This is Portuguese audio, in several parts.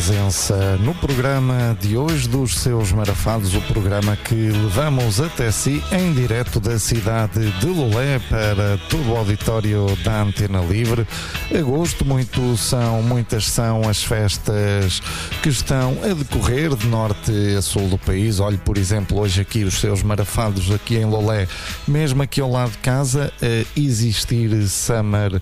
presença no programa de hoje dos Seus Marafados, o programa que levamos até si em direto da cidade de Lolé para todo o auditório da Antena Livre. Agosto, muitas são as festas que estão a decorrer de norte a sul do país. Olhe, por exemplo, hoje aqui os Seus Marafados aqui em Lolé, mesmo aqui ao lado de casa, a existir Summer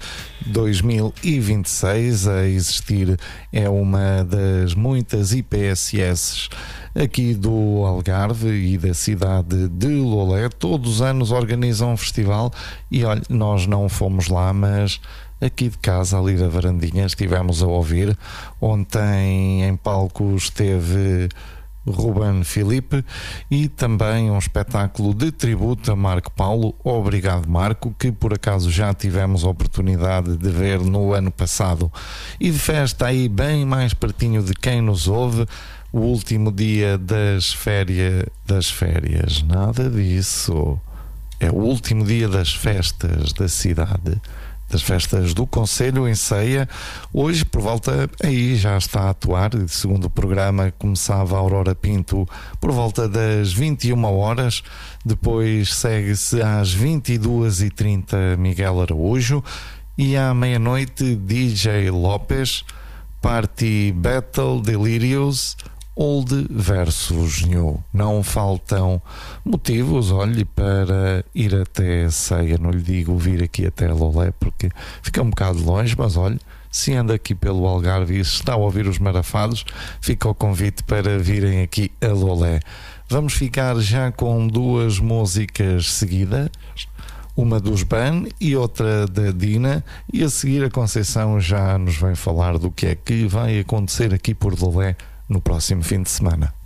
2026, a existir é uma das muitas IPSS aqui do Algarve e da cidade de Lolé. Todos os anos organizam um festival e olha, nós não fomos lá, mas aqui de casa, ali da varandinha, estivemos a ouvir. Ontem em palco esteve Ruben Filipe e também um espetáculo de tributo a Marco Paulo. Obrigado, Marco, que por acaso já tivemos a oportunidade de ver no ano passado. E de festa aí bem mais pertinho de quem nos ouve, o último dia das férias, nada disso, é o último dia das festas da cidade, das festas do Conselho em Ceia. Hoje, por volta, aí já está a atuar. Segundo o programa, começava a Aurora Pinto por volta das 21 horas. Depois segue-se às 22h30 Miguel Araújo. E à meia-noite, DJ Lopes, Party Battle Delirious, Old versus New. Não faltam motivos, olhe, para ir até Ceia. Não lhe digo vir aqui até Lolé porque fica um bocado longe, mas olhe, se anda aqui pelo Algarve e se está a ouvir os Marafados, fica o convite para virem aqui a Lolé. Vamos ficar já com duas músicas seguidas, uma dos Ban e outra da Dina, e a seguir a Conceição já nos vem falar do que é que vai acontecer aqui por Lolé no próximo fim de semana.